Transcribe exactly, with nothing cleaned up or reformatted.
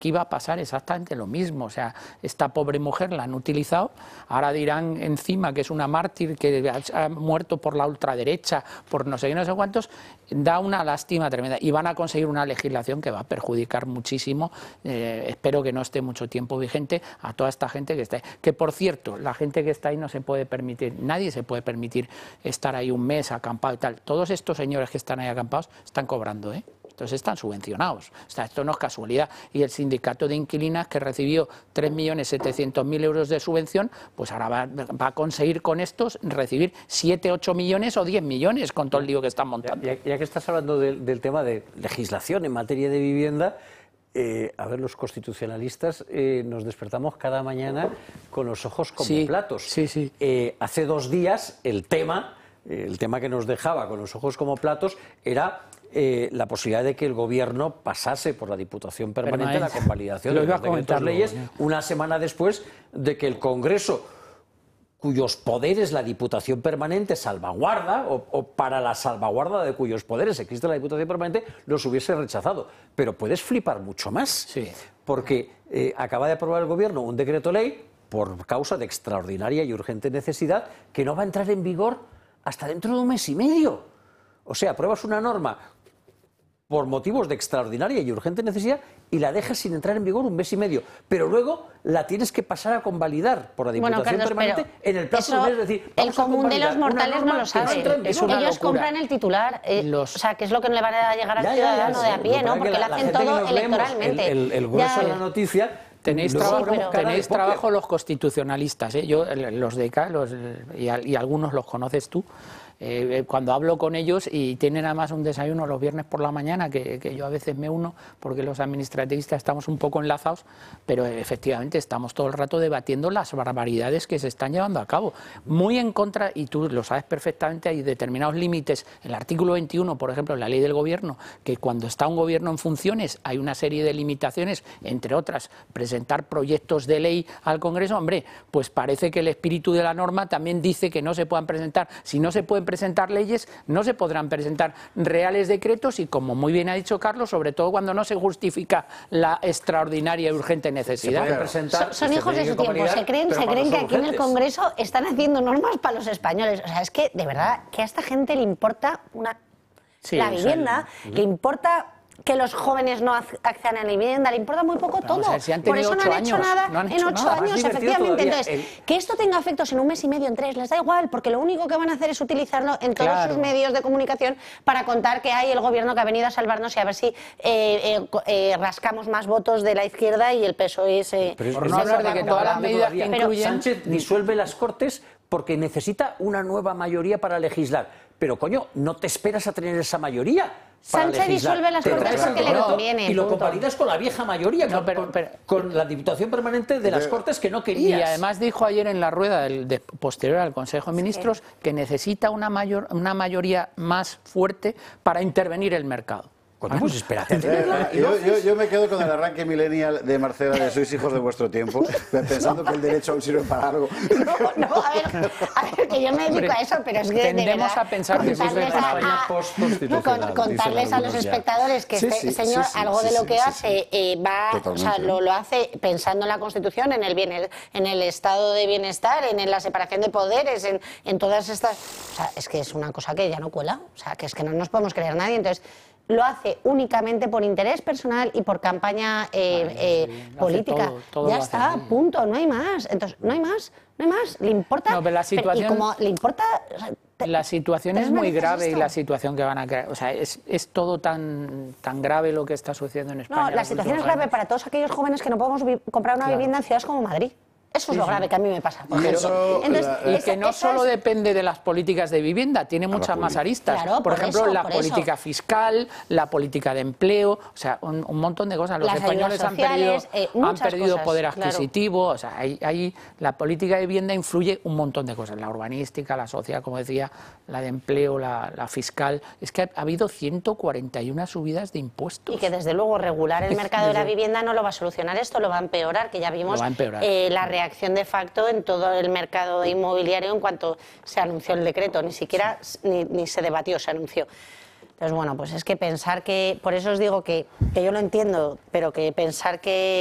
que iba a pasar exactamente lo mismo. O sea, esta pobre mujer la han utilizado, ahora dirán encima que es una mártir, que ha muerto por la ultraderecha, por no sé qué, no sé cuántos, da una lástima tremenda. Y van a conseguir una legislación que va a perjudicar muchísimo, eh, espero que no esté mucho tiempo vigente, a toda esta gente que está ahí. Que por cierto, la gente que está ahí no se puede permitir, nadie se puede permitir estar ahí un mes acampado y tal. Todos estos señores que están ahí acampados están cobrando, ¿eh? Entonces están subvencionados. O sea, esto no es casualidad. Y el sindicato de inquilinas, que recibió tres millones setecientos mil euros de subvención, pues ahora va, va a conseguir con estos recibir siete, ocho millones o diez millones con todo el lío que están montando. Ya, ya que estás hablando del, del tema de legislación en materia de vivienda, eh, a ver, los constitucionalistas eh, nos despertamos cada mañana con los ojos como sí, platos. Sí, sí. Eh, hace dos días el tema, eh, el tema que nos dejaba con los ojos como platos era... Eh, la posibilidad de que el Gobierno pasase por la Diputación Permanente la convalidación de los decretos leyes una semana después de que el Congreso, cuyos poderes la Diputación Permanente salvaguarda, o, o para la salvaguarda de cuyos poderes existe la Diputación Permanente, los hubiese rechazado. Pero puedes flipar mucho más, sí. porque eh, acaba de aprobar el Gobierno un decreto ley por causa de extraordinaria y urgente necesidad que no va a entrar en vigor hasta dentro de un mes y medio. O sea, apruebas una norma por motivos de extraordinaria y urgente necesidad y la dejas sin entrar en vigor un mes y medio, pero luego la tienes que pasar a convalidar por la Diputación bueno, Carlos, Permanente en el plazo de un mes. Es decir, el común de los mortales no lo sabe. No es una Ellos locura. compran el titular, eh, los... o sea, que es lo que no le van a llegar al ya, ciudadano ya, ya, de a pie, ¿no? Porque lo hacen todo electoralmente. El, el, el grueso ya. de la noticia... Tenéis, Luego, trabajo, pero... tenéis trabajo los constitucionalistas, ¿eh? Yo, los de acá, los, y, y algunos los conoces tú, eh, cuando hablo con ellos y tienen además un desayuno los viernes por la mañana, que, que yo a veces me uno, porque los administrativistas estamos un poco enlazados, pero efectivamente estamos todo el rato debatiendo las barbaridades que se están llevando a cabo. Muy en contra, y tú lo sabes perfectamente, hay determinados límites. El artículo veintiuno, por ejemplo, en la ley del gobierno, que cuando está un gobierno en funciones hay una serie de limitaciones, entre otras, presentar proyectos de ley al Congreso. Hombre, pues parece que el espíritu de la norma también dice que no se puedan presentar, si no se pueden presentar leyes, no se podrán presentar reales decretos y, como muy bien ha dicho Carlos, sobre todo cuando no se justifica la extraordinaria y urgente necesidad. Se presentar, son, son hijos de su tiempo, se creen, se creen que aquí en el Congreso están haciendo normas para los españoles. O sea, es que de verdad que a esta gente le importa una sí, la vivienda, o sea, le importa que los jóvenes no accedan a la vivienda, le importa muy poco todo. O sea, si por eso no han hecho años, nada no han en hecho ocho nada. años, efectivamente. Entonces, el... que esto tenga efectos en un mes y medio, en tres, les da igual, porque lo único que van a hacer es utilizarlo en todos claro. sus medios de comunicación para contar que hay el gobierno que ha venido a salvarnos y a ver si eh, eh, eh, rascamos más votos de la izquierda y el P S O E es... Eh, Pero por no hablar de que todas las medidas que incluyen... Sánchez disuelve las Cortes porque necesita una nueva mayoría para legislar. Pero, coño, no te esperas a tener esa mayoría. Sánchez disuelve las Cortes porque le conviene. Y lo convalidas con la vieja mayoría, no, con, pero, pero, con la Diputación Permanente de las Cortes que no querías. Y además dijo ayer en la rueda del, de, posterior al Consejo de Ministros sí. que necesita una, mayor, una mayoría más fuerte para intervenir el mercado. Coño, pues espérate. Eh, yo, yo, yo me quedo con el arranque millennial de Marcela de sois hijos de vuestro tiempo, pensando que el derecho aún sirve para algo. No, no, a ver, a ver, que yo me dedico a eso, pero es que tendemos de verdad, a pensar que sirve para a, a, con, contarles a los espectadores que sí, este sí, señor sí, sí, algo sí, de lo que sí, hace sí. Eh, va, o sea, lo, lo hace pensando en la Constitución, en el bien, en el estado de bienestar, en, en la separación de poderes, en, en todas estas, o sea, es que es una cosa que ya no cuela, o sea, que es que no nos podemos creer nadie, entonces lo hace únicamente por interés personal y por campaña eh, Ay, eh, sí, política. Todo, todo ya está, así. Punto, no hay más. Entonces, no hay más, no hay más. Le importa. No, pero la situación, pero, y como le importa. O sea, te, la situación es muy grave esto? Y la situación que van a crear. O sea, es, es todo tan, tan grave lo que está sucediendo en España. No, la situación es grave años. Para todos aquellos jóvenes que no podemos comprar una claro. vivienda en ciudades como Madrid. Eso es sí, lo grave sí. que a mí me pasa. Por eso, Entonces, la, y esa, que no solo es... depende de las políticas de vivienda, tiene muchas más aristas. Claro, por, por ejemplo, eso, la por política eso. fiscal, la política de empleo, o sea, un, un montón de cosas. Los las españoles sociales, han perdido, eh, han perdido cosas, poder adquisitivo, claro. o sea, hay, hay, la política de vivienda influye un montón de cosas. La urbanística, la social, como decía, la de empleo, la, la fiscal. Es que ha, ha habido ciento cuarenta y una subidas de impuestos. Y que desde luego regular el mercado de la vivienda no lo va a solucionar esto, lo va a empeorar, que ya vimos eh, la reacción de facto en todo el mercado inmobiliario en cuanto se anunció el decreto, ni siquiera ni, ni se debatió, se anunció. Entonces, bueno, pues es que pensar que, por eso os digo que, que yo lo entiendo, pero que pensar que